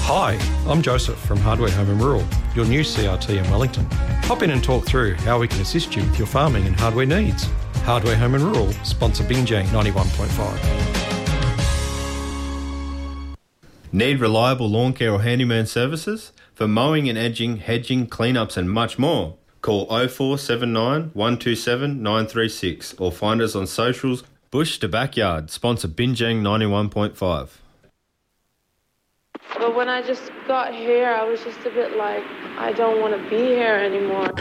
Hi, I'm Joseph from Hardware Home and Rural, your new CRT in Wellington. Pop in and talk through how we can assist you with your farming and hardware needs. Hardware Home and Rural, sponsor Binjang 91.5. Need reliable lawn care or handyman services? For mowing and edging, hedging, cleanups and much more, call 0479 127 936 or find us on socials. Bush to Backyard, sponsor Binjang 91.5. But when I just got here, I was just a bit like, I don't want to be here anymore.